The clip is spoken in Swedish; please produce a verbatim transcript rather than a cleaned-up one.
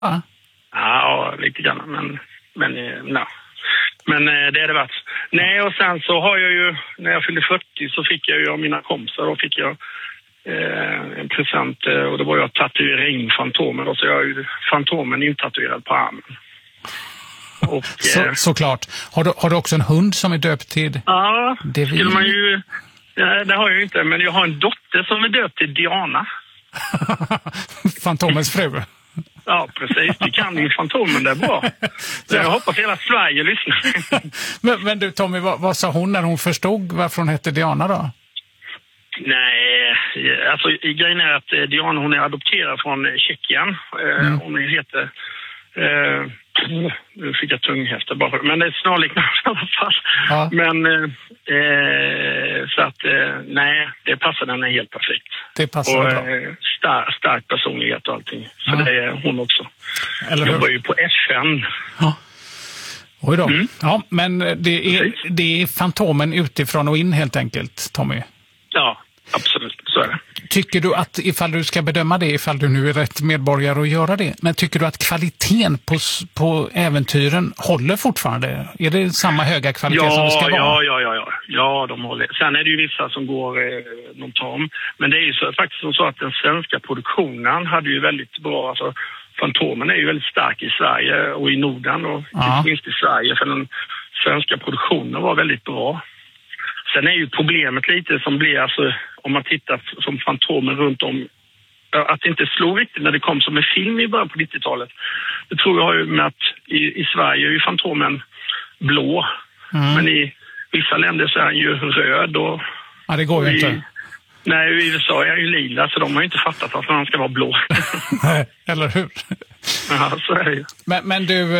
Ja, ja lite grann, men, men nej. Men det är det värt. Nej, och sen så har jag ju, när jag fyllde fyrtio så fick jag ju av mina kompisar, då fick jag eh, en present, och det var jag att tatuera in Fantomen, och så jag har ju Fantomen intatuerad på armen. Och, så, eh, såklart. Har du, har du också en hund som är döpt till? Ja, det skulle man ju, ja, det har jag ju inte, men jag har en dotter som är döpt till Diana. Fantomens fru. Ja, precis. Det kan ju Fantomen, det är bra. Så jag hoppas hela Sverige lyssnar. men, men du Tommy, vad, vad sa hon när hon förstod varför hon hette Diana då? Nej, alltså grejen är att Diana, hon är adopterad från Tjeckien. Mm. Hon heter... Eh, nu fick jag tunghäfta bara, men det är snarlikt i alla fall. Ja. Men eh, så att eh, nej, det passar den helt perfekt. Det passar och, bra. Eh, star, stark personlighet och allting. Så ja. Det är hon också. Eller hur? Jobbar ju på F N. Ja. Oj då. Mm. Ja, men det är, det är Fantomen utifrån och in helt enkelt, Tommy. Ja, absolut. Så är det. Tycker du att, ifall du ska bedöma det, ifall du nu är rätt medborgare att göra det, men tycker du att kvaliteten på, på äventyren håller fortfarande? Är det samma höga kvalitet ja, som det ska vara? Ja, ja, ja, ja. Ja, de håller. Sen är det ju vissa som går eh, någon tom. Men det är ju så, faktiskt så att den svenska produktionen hade ju väldigt bra, alltså Fantomen är ju väldigt stark i Sverige och i Norden och ja. Inte minst i Sverige, för den svenska produktionen var väldigt bra. Sen är ju problemet lite som blir, alltså om man tittar som Fantomen runt om, att det inte slog riktigt när det kom som en film i början på nittiotalet. Det tror jag har ju med att i, i Sverige är ju Fantomen blå, mm. men i vissa länder så är han ju röd. Och, ja, det går ju i, inte. Nej, i U S A är han ju lila, så de har ju inte fattat att han ska vara blå. Eller hur? Ja, så är det ju. Men, men du,